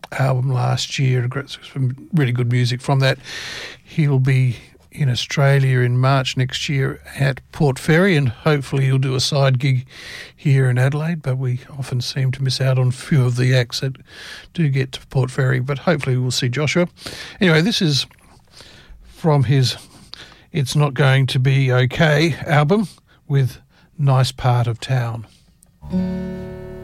album last year. Some really good music from that. He'll be in Australia in March next year at Port Fairy, and hopefully he'll do a side gig here in Adelaide, but we often seem to miss out on a few of the acts that do get to Port Fairy, but hopefully we'll see Joshua. Anyway, this is from his It's Not Going to Be Okay album with Nice Part of Town.